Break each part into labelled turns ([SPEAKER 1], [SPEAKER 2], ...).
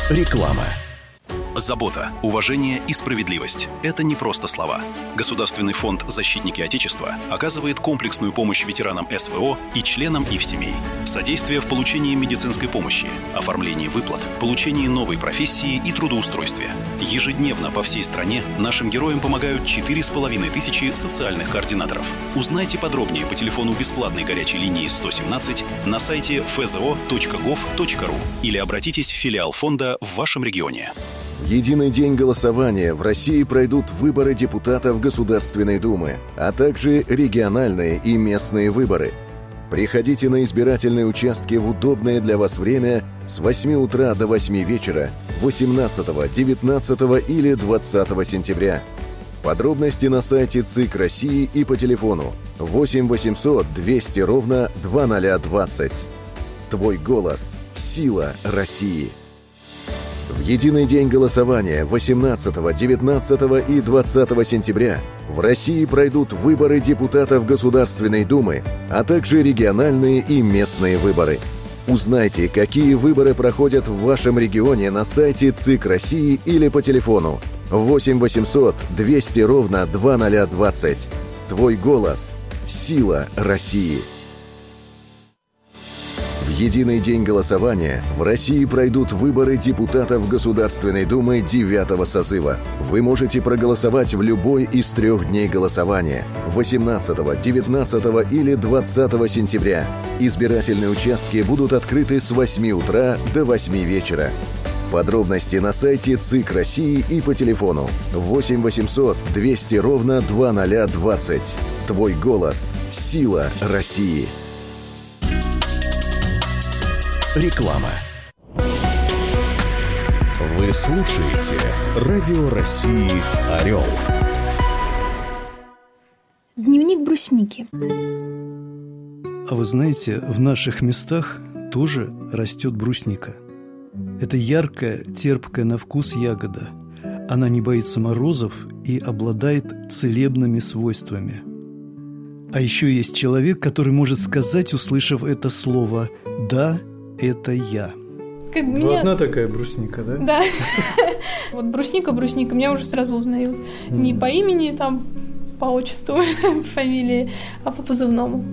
[SPEAKER 1] Реклама.
[SPEAKER 2] Забота, уважение и справедливость – это не просто слова. Государственный фонд «Защитники Отечества» оказывает комплексную помощь ветеранам СВО и членам их семей. Содействие в получении медицинской помощи, оформлении выплат, получении новой профессии и трудоустройстве. Ежедневно по всей стране нашим героям помогают 4500 социальных координаторов. Узнайте подробнее по телефону бесплатной горячей линии 117 на сайте fzo.gov.ru или обратитесь в филиал фонда в вашем регионе.
[SPEAKER 1] В единый день голосования в России пройдут выборы депутатов Государственной Думы, а также региональные и местные выборы. Приходите на избирательные участки в удобное для вас время с 8 утра до 8 вечера 18, 19 или 20 сентября. Подробности на сайте ЦИК России и по телефону 8 800 200 ровно 2020. Твой голос – сила России. В единый день голосования 18, 19 и 20 сентября в России пройдут выборы депутатов Государственной Думы, а также региональные и местные выборы. Узнайте, какие выборы проходят в вашем регионе на сайте ЦИК России или по телефону 8 800 200 ровно 2020. Твой голос – сила России. В единый день голосования в России пройдут выборы депутатов Государственной Думы 9-го созыва. Вы можете проголосовать в любой из 3 дней голосования – 18, 19 или 20 сентября. Избирательные участки будут открыты с 8 утра до 8 вечера. Подробности на сайте ЦИК России и по телефону 8 800 200 ровно 2020. Твой голос – сила России. Реклама. Вы слушаете Радио России «Орел».
[SPEAKER 3] Дневник брусники.
[SPEAKER 4] А вы знаете, в наших местах тоже растет брусника. Это яркая, терпкая на вкус ягода. Она не боится морозов и обладает целебными свойствами. А еще есть человек, который может сказать, услышав это слово «да, это я».
[SPEAKER 5] Вот одна такая брусника, да?
[SPEAKER 3] Да. Вот брусника, меня уже сразу узнают. Не по имени, там, по отчеству, фамилии, а по позывному.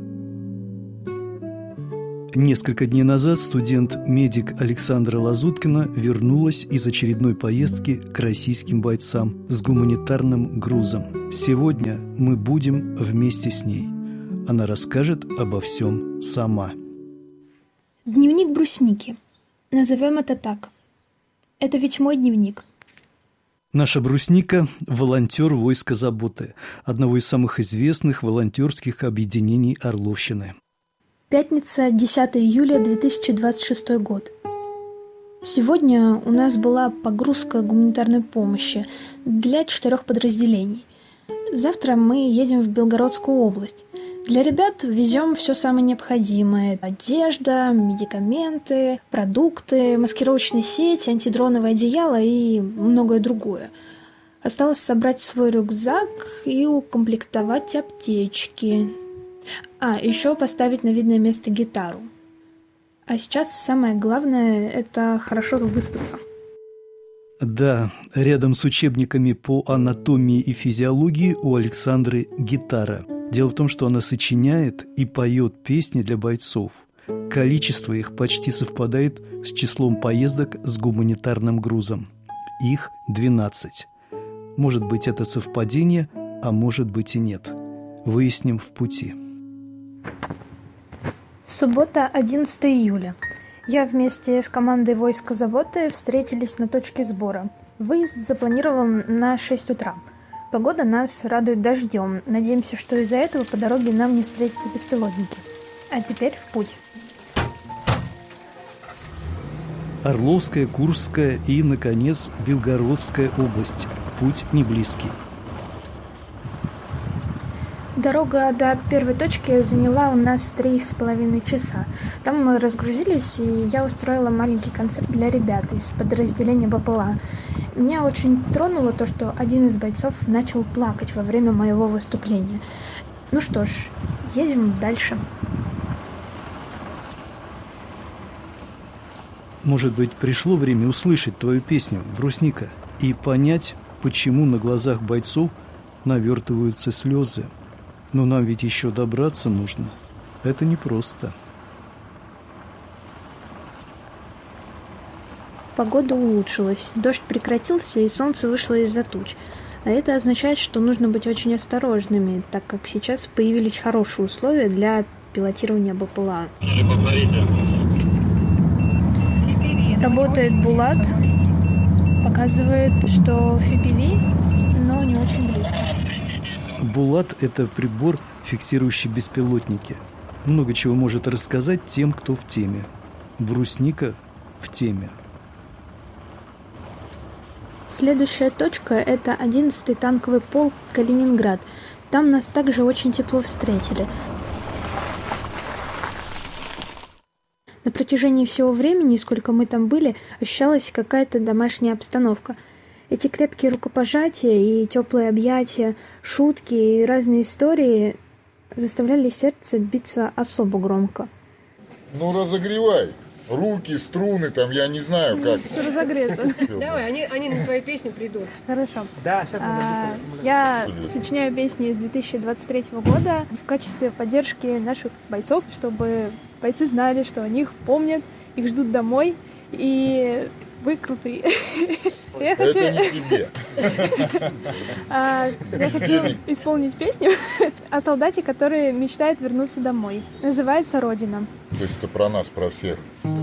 [SPEAKER 4] Несколько дней назад студент-медик Александра Лазуткина вернулась из очередной поездки к российским бойцам с гуманитарным грузом. Сегодня мы будем вместе с ней. Она расскажет обо всем сама.
[SPEAKER 3] Дневник брусники. Назовем это так. Это ведь мой дневник.
[SPEAKER 4] Наша брусника – волонтер войска заботы, одного из самых известных волонтерских объединений Орловщины.
[SPEAKER 3] Пятница, 10 июля 2026 год. Сегодня у нас была погрузка гуманитарной помощи для 4 подразделений. Завтра мы едем в Белгородскую область. Для ребят везем все самое необходимое: одежда, медикаменты, продукты, маскировочные сети, антидроновое одеяло и многое другое. Осталось собрать свой рюкзак и укомплектовать аптечки. Еще поставить на видное место гитару. А сейчас самое главное – это хорошо выспаться.
[SPEAKER 4] Да, рядом с учебниками по анатомии и физиологии у Александры гитара. Дело в том, что она сочиняет и поет песни для бойцов. Количество их почти совпадает с числом поездок с гуманитарным грузом. Их 12. Может быть, это совпадение, а может быть и нет. Выясним в пути.
[SPEAKER 3] Суббота, 11 июля. Я вместе с командой войска заботы встретились на точке сбора. Выезд запланирован на 6 утра. Погода нас радует дождем. Надеемся, что из-за этого по дороге нам не встретятся беспилотники. А теперь в путь.
[SPEAKER 4] Орловская, Курская и, наконец, Белгородская область. Путь не близкий.
[SPEAKER 3] Дорога до первой точки заняла у нас 3,5 часа. Там мы разгрузились, и я устроила маленький концерт для ребят из подразделения БПЛА. Меня очень тронуло то, что один из бойцов начал плакать во время моего выступления. Ну что ж, едем дальше.
[SPEAKER 4] Может быть, пришло время услышать твою песню, Брусника, и понять, почему на глазах бойцов навертываются слезы. Но нам ведь еще добраться нужно. Это непросто.
[SPEAKER 3] Погода улучшилась, дождь прекратился и солнце вышло из-за туч. А это означает, что нужно быть очень осторожными, так как сейчас появились хорошие условия для пилотирования БПЛА. Работает Булат, показывает, что FPV, но не очень близко.
[SPEAKER 4] Булат – это прибор, фиксирующий беспилотники. Много чего может рассказать тем, кто в теме. Брусника в теме.
[SPEAKER 3] Следующая точка – это 11-й танковый полк Калининград. Там нас также очень тепло встретили. На протяжении всего времени, сколько мы там были, ощущалась какая-то домашняя обстановка. Эти крепкие рукопожатия и теплые объятия, шутки и разные истории заставляли сердце биться особо громко.
[SPEAKER 6] Ну, разогревай. Руки, струны, там, я не знаю, как.
[SPEAKER 3] Все разогрето.
[SPEAKER 7] Давай, они на твою песню придут.
[SPEAKER 3] Хорошо.
[SPEAKER 7] Да, сейчас
[SPEAKER 3] я сочиняю песни с 2023 года в качестве поддержки наших бойцов, чтобы бойцы знали, что о них помнят, их ждут домой, и вы крутые.
[SPEAKER 6] Это не тебе.
[SPEAKER 3] Я хочу исполнить песню о солдате, который мечтает вернуться домой. Называется «Родина».
[SPEAKER 6] То есть это про нас, про всех.